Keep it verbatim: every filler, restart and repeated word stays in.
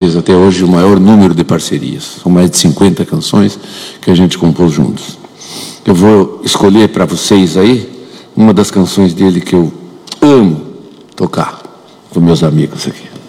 talvez até hoje o maior número de parcerias. São mais de cinquenta canções que a gente compôs juntos. Eu vou escolher para vocês aí uma das canções dele que eu amo tocar com meus amigos aqui.